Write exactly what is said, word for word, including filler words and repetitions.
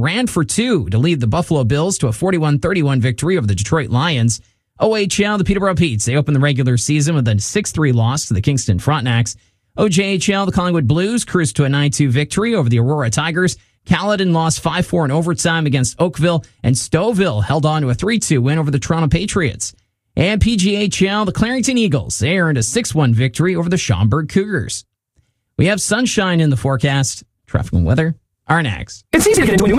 ran for two to lead the Buffalo Bills to a forty-one thirty-one victory over the Detroit Lions. O H L, the Peterborough Petes, they opened the regular season with a six three loss to the Kingston Frontenacs. O J H L, the Collingwood Blues, cruised to a nine two victory over the Aurora Tigers. Caledon lost five four in overtime against Oakville, and Stouffville held on to a three two win over the Toronto Patriots. And P G H L, the Clarington Eagles, they earned a six one victory over the Schaumburg Cougars. We have sunshine in the forecast. Traffic and weather are next. It's easy to get into a new